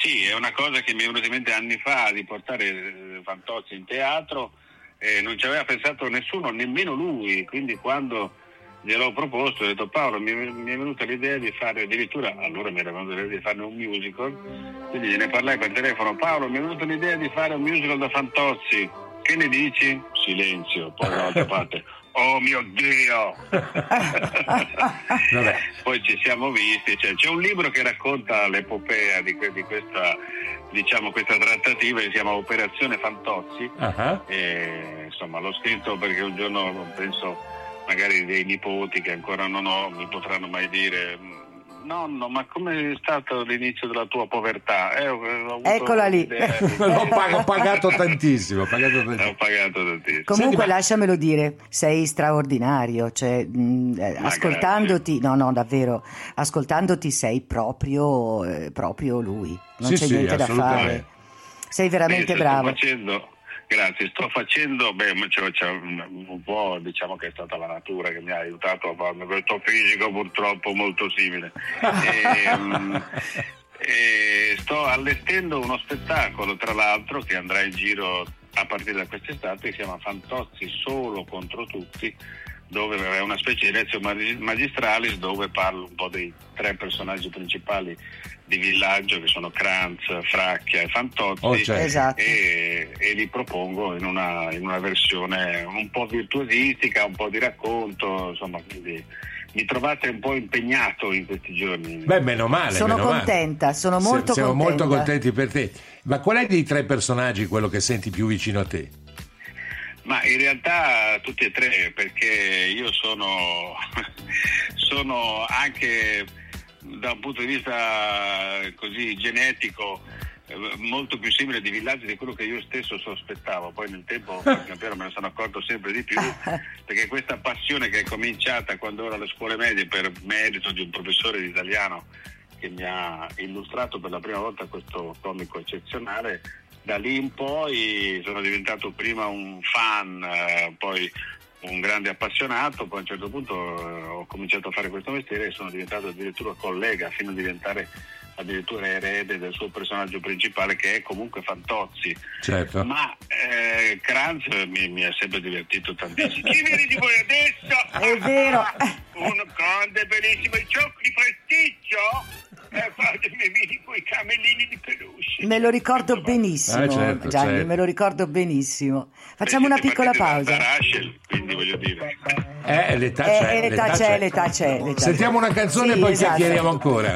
Sì, è una cosa che mi è venuta in mente anni fa, di portare Fantozzi in teatro, non ci aveva pensato nessuno, nemmeno lui, quindi quando gliel'ho proposto ho detto: Paolo, mi è venuta l'idea di fare, addirittura allora mi era venuta l'idea di fare un musical, quindi gliene parlai per telefono: Paolo, mi è venuta l'idea di fare un musical da Fantozzi, che ne dici? Silenzio, poi dall'altra parte: oh mio Dio! Vabbè. Poi ci siamo visti, c'è un libro che racconta l'epopea di questa, diciamo, questa trattativa, che si chiama Operazione Fantozzi. E, insomma, l'ho scritto perché un giorno penso magari dei nipoti che ancora non ho mi potranno mai dire: nonno, ma come è stato l'inizio della tua povertà? Eccola lì. Ho pagato tantissimo. Ho pagato tantissimo. Comunque lasciamelo dire, sei straordinario, cioè ascoltandoti, no davvero, ascoltandoti sei proprio lui, non c'è niente da fare, sei veramente bravo. Grazie, sto facendo, c'è un po', diciamo che è stata la natura che mi ha aiutato a farmi questo fisico purtroppo molto simile. E sto allestendo uno spettacolo, tra l'altro, che andrà in giro a partire da quest'estate, che si chiama Fantozzi solo contro tutti, dove è una specie di lezione magistralis dove parlo un po' dei 3 personaggi principali di Villaggio, che sono Kranz, Fracchia e Fantozzi, esatto. e li propongo in una versione un po' virtuosistica, un po' di racconto, insomma, quindi mi trovate un po' impegnato in questi giorni. Beh, meno male. Sono contenta, sono molto Siamo contenta. molto contenti per te. Ma qual è dei 3 personaggi quello che senti più vicino a te? Ma in realtà tutti e 3, perché io sono anche da un punto di vista così genetico molto più simile di Villaggio di quello che io stesso sospettavo. Poi nel tempo piano piano me ne sono accorto sempre di più, perché questa passione che è cominciata quando ero alle scuole medie per merito di un professore di italiano che mi ha illustrato per la prima volta questo comico eccezionale, da lì in poi sono diventato prima un fan, poi un grande appassionato, poi a un certo punto ho cominciato a fare questo mestiere e sono diventato addirittura collega, fino a diventare addirittura erede del suo personaggio principale, che è comunque Fantozzi. Certo. Ma Kranz mi ha sempre divertito tantissimo. Chi viene di voi adesso? È vero. Un grande bellissimo gioco di prestigio? Fatemi venire quei camellini di peluche. Me lo ricordo benissimo, certo, Gianni, certo. Me lo ricordo benissimo. Facciamo una piccola pausa. Quindi voglio dire. L'età c'è. L'età c'è. Sentiamo una canzone e Sì, poi esatto. chiacchieriamo ancora.